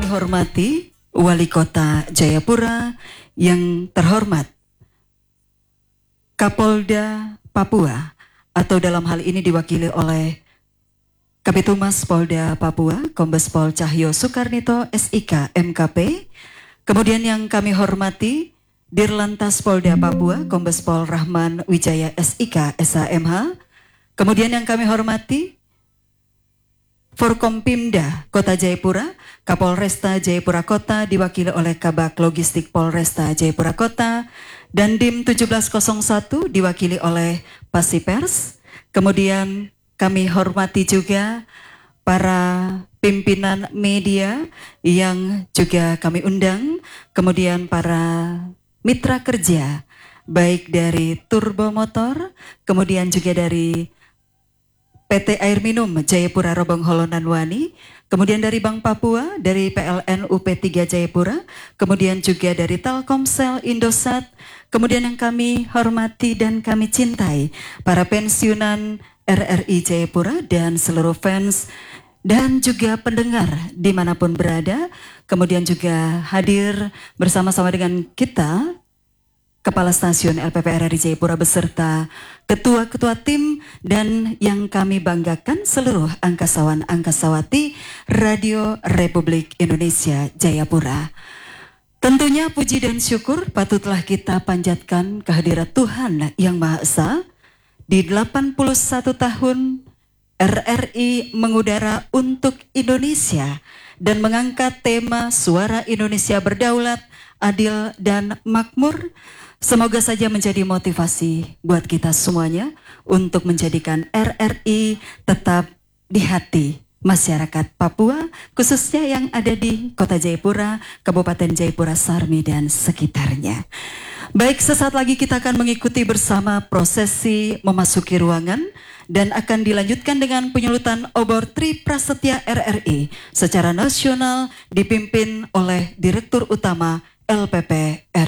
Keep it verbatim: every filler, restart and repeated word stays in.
hormati Wali Kota Jayapura, yang terhormat Kapolda Papua, atau dalam hal ini diwakili oleh Kabitumas Polda Papua, Kombes Pol Cahyo Soekarnito S I K M K P. Kemudian yang kami hormati Dirlantas Polda Papua, Kombes Pol Rahman Wijaya S I K S H M H. Kemudian yang kami hormati Forkompimda Kota Jayapura, Kapolresta Jayapura Kota diwakili oleh Kabak Logistik Polresta Jayapura Kota, dan Dim tujuh belas nol satu diwakili oleh Pasipers. Kemudian kami hormati juga para pimpinan media yang juga kami undang, kemudian para mitra kerja baik dari Turbo Motor, kemudian juga dari P T Air Minum Jayapura Robong Holonan Wani, kemudian dari Bank Papua, dari P L N U P tiga Jayapura, kemudian juga dari Telkomsel, Indosat, kemudian yang kami hormati dan kami cintai para pensiunan R R I Jayapura dan seluruh fans dan juga pendengar dimanapun berada, kemudian juga hadir bersama-sama dengan kita Kepala Stasiun L P P R R I Jayapura beserta ketua-ketua tim dan yang kami banggakan seluruh angkasawan-angkasawati Radio Republik Indonesia Jayapura. Tentunya puji dan syukur patutlah kita panjatkan kehadirat Tuhan Yang Maha Esa. Di delapan puluh satu tahun R R I mengudara untuk Indonesia dan mengangkat tema Suara Indonesia Berdaulat, Adil dan Makmur. Semoga saja menjadi motivasi buat kita semuanya untuk menjadikan R R I tetap di hati masyarakat Papua, khususnya yang ada di Kota Jayapura, Kabupaten Jayapura, Sarmi dan sekitarnya. Baik, sesaat lagi kita akan mengikuti bersama prosesi memasuki ruangan dan akan dilanjutkan dengan penyulutan obor Tri Prasetya R R I secara nasional dipimpin oleh Direktur Utama L P P R